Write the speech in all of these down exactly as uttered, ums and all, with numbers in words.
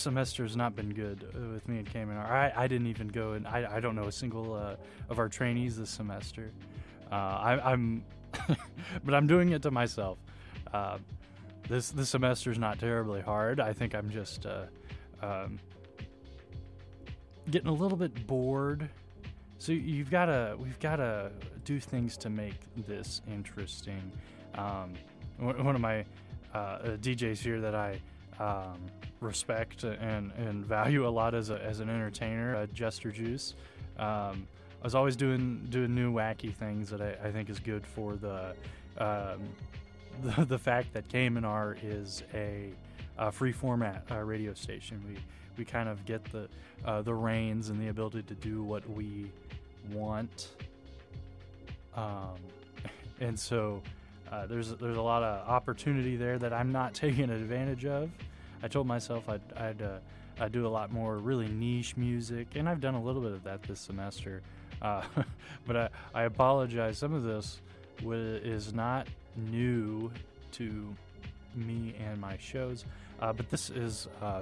semester's not been good uh, with me and Cayman. I, I didn't even go, and I, I don't know a single uh, of our trainees this semester. Uh, I, I'm, but I'm doing it to myself. Uh, this this semester's not terribly hard. I think I'm just uh, um, getting a little bit bored. So you've got to we've got to do things to make this interesting. Um, one of my uh, D Js here that I um, respect and, and value a lot as a, as an entertainer, uh, Jester Juice. Um, I was always doing doing new wacky things that I, I think is good for the, um, the the fact that K M N R is a, a free format uh, radio station. We we kind of get the uh, the reins and the ability to do what we want, um, and so. Uh, there's there's a lot of opportunity there that I'm not taking advantage of. I told myself I'd I'd, uh, I'd do a lot more really niche music, and I've done a little bit of that this semester. Uh, but I, I apologize. Some of this w- is not new to me and my shows, uh, but this is uh,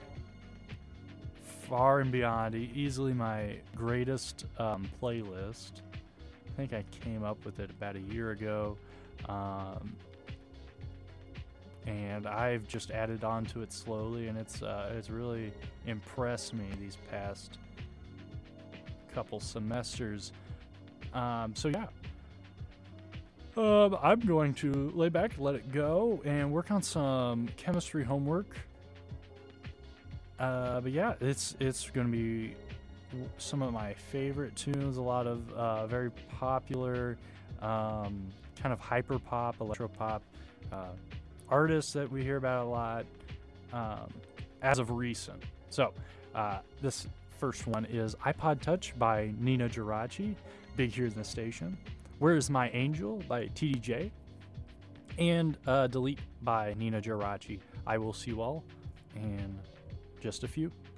far and beyond e- easily my greatest um, playlist. I think I came up with it about a year ago. Um, and I've just added on to it slowly, and it's uh, it's really impressed me these past couple semesters. Um, so yeah, um, I'm going to lay back, let it go, and work on some chemistry homework. Uh, but yeah, it's it's going to be some of my favorite tunes. A lot of uh, very popular. Um, kind of hyper pop, electro pop uh, artists that we hear about a lot um, as of recent. So uh, this first one is iPod Touch by Nina Geraci, big here in the station. Where Is My Angel by T D J, and uh, Delete by Nina Geraci. I will see you all in just a few.